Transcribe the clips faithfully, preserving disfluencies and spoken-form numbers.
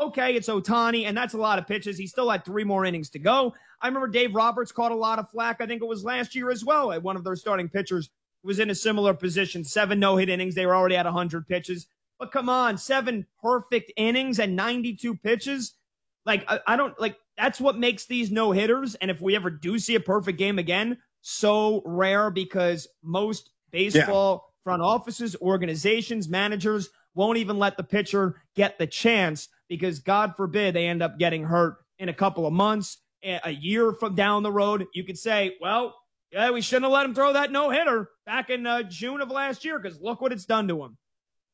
okay, it's Ohtani, and that's a lot of pitches. He still had three more innings to go. I remember Dave Roberts caught a lot of flack. I think it was last year as well. One of their starting pitchers was in a similar position. Seven no-hit innings. They were already at one hundred pitches. But come on, seven perfect innings and ninety-two pitches. Like, I, I don't, like, that's what makes these no-hitters. And if we ever do see a perfect game again, so rare, because most baseball yeah. front offices, organizations, managers won't even let the pitcher get the chance, because God forbid they end up getting hurt in a couple of months, a year from down the road. You could say, well, yeah, we shouldn't have let him throw that no-hitter back in uh, June of last year, because look what it's done to him.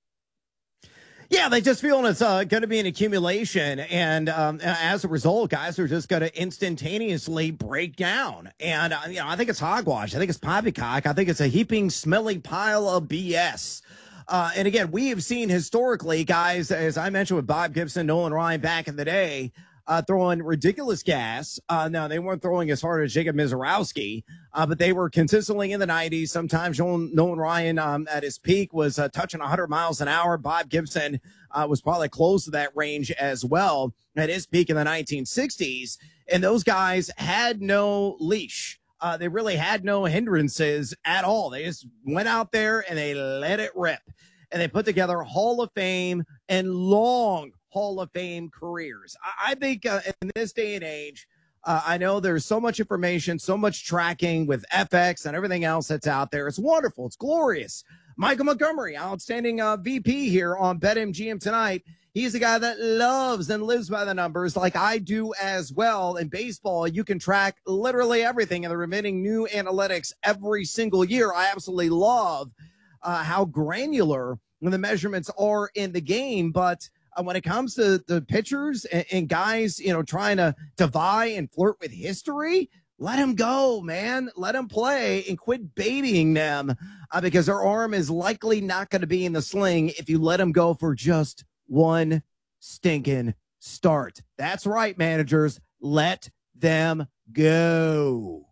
Yeah, they just feel it's uh, going to be an accumulation. And um, as a result, guys are just going to instantaneously break down. And, uh, you know, I think it's hogwash. I think it's poppycock. I think it's a heaping, smelly pile of B S. Uh, and again, we have seen historically, guys, as I mentioned with Bob Gibson, Nolan Ryan back in the day, uh, throwing ridiculous gas. Uh, now, they weren't throwing as hard as Jacob Mizorowski, uh, but they were consistently in the nineties. Sometimes Nolan, Nolan Ryan um, at his peak was uh, touching one hundred miles an hour. Bob Gibson uh, was probably close to that range as well at his peak in the nineteen sixties. And those guys had no leash. Uh, they really had no hindrances at all. They just went out there and they let it rip. And they put together Hall of Fame and long Hall of Fame careers. I, I think uh, in this day and age, uh, I know there's so much information, so much tracking with F X and everything else that's out there. It's wonderful. It's glorious. Michael Montgomery, outstanding uh, V P here on BetMGM tonight. He's a guy that loves and lives by the numbers like I do as well. In baseball, you can track literally everything in the remaining new analytics every single year. I absolutely love uh, how granular the measurements are in the game. But uh, when it comes to the pitchers and, and guys, you know, trying to, to vie and flirt with history, let him go, man. Let him play and quit babying them uh, because their arm is likely not going to be in the sling if you let him go for just one stinking start. That's right, managers. Let them go.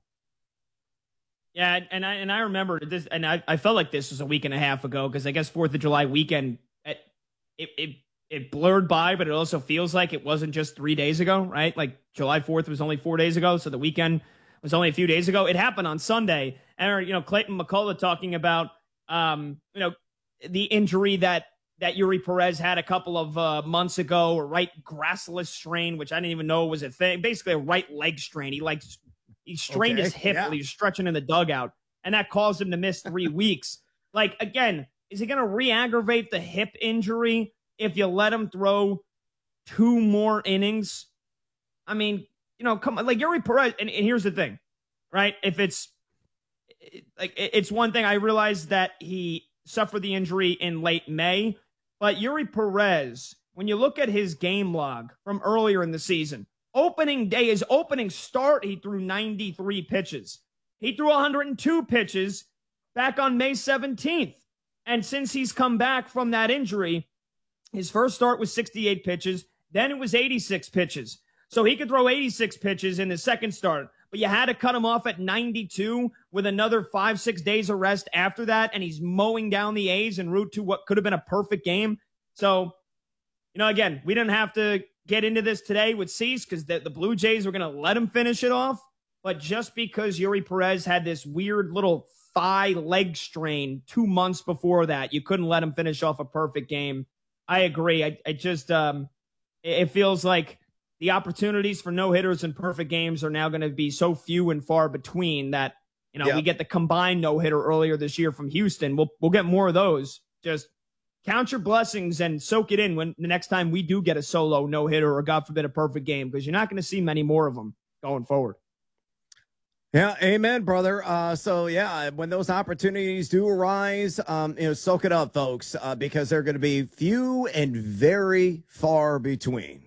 Yeah, and I and I remember this, and I, I felt like this was a week and a half ago, because I guess Fourth of July weekend, it, it it it blurred by, but it also feels like it wasn't just three days ago, right? Like July fourth was only four days ago, so the weekend was only a few days ago. It happened on Sunday, and you know Clayton McCullough talking about um you know the injury that. that Yuri Perez had a couple of uh, months ago, a right gracilis strain, which I didn't even know was a thing. Basically, a right leg strain. He like he strained okay, his hip yeah. while he was stretching in the dugout, and that caused him to miss three weeks. Like, again, is he going to re-aggravate the hip injury if you let him throw two more innings? I mean, you know, come on, like Yuri Perez. And, and here's the thing, right? If it's like it's one thing, I realize that he suffered the injury in late May. But Yuri Perez, when you look at his game log from earlier in the season, opening day, his opening start, he threw ninety-three pitches. He threw one hundred two pitches back on May seventeenth. And since he's come back from that injury, his first start was sixty-eight pitches. Then it was eighty-six pitches. So he could throw eighty-six pitches in his second start. But you had to cut him off at ninety-two with another five, six days of rest after that. And he's mowing down the A's en route to what could have been a perfect game. So, you know, again, we didn't have to get into this today with Cease because the, the Blue Jays were going to let him finish it off. But just because Yuri Perez had this weird little thigh leg strain two months before that, you couldn't let him finish off a perfect game. I agree. I, I just, um, it, it feels like the opportunities for no-hitters and perfect games are now going to be so few and far between that, you know, yep. we get the combined no-hitter earlier this year from Houston. We'll we'll get more of those. Just count your blessings and soak it in when the next time we do get a solo no-hitter or, God forbid, a perfect game, because you're not going to see many more of them going forward. Yeah, amen, brother. Uh, so, yeah, when those opportunities do arise, um, you know, soak it up, folks, uh, because they're going to be few and very far between.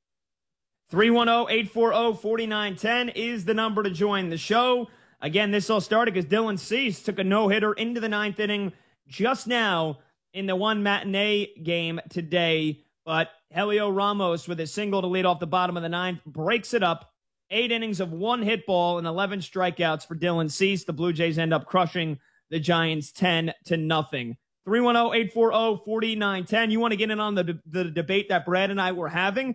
three one zero, eight four zero, four nine one zero is the number to join the show. Again, this all started because Dylan Cease took a no-hitter into the ninth inning just now in the one matinee game today. But Helio Ramos, with a single to lead off the bottom of the ninth, breaks it up. Eight innings of one hit ball and eleven strikeouts for Dylan Cease. The Blue Jays end up crushing the Giants ten to nothing. three one zero, eight four zero, four nine one zero. You want to get in on the, the debate that Brad and I were having?